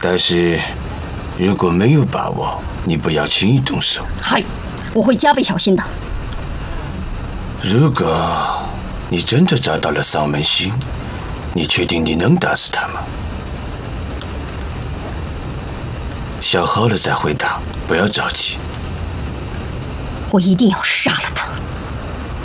但是，如果没有把握，你不要轻易动手。 嗨，我会加倍小心的。 如果你真的找到了丧门星，你确定你能打死他吗？想好了再回答，不要着急。 我一定要杀了他。